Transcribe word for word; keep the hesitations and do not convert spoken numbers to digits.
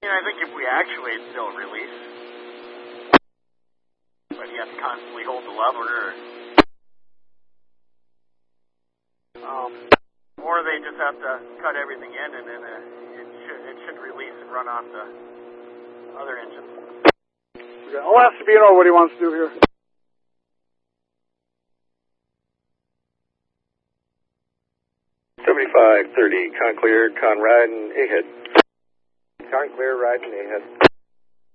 And I think if we actuate, they'll release. But you have to constantly hold the lever. Um, or they just have to cut everything in, and then uh, it should it should release and run off the other engines. Okay, I'll ask Sabino what he wants to do here. seventy-five thirty, con clear, con riding, ahead. Con clear, riding, ahead.